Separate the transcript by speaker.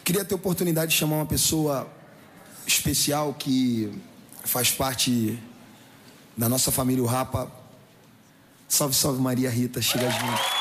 Speaker 1: Queria ter a oportunidade de chamar uma pessoa especial que faz parte da nossa família, o Rapa. Salve, salve, Maria Rita, chega junto.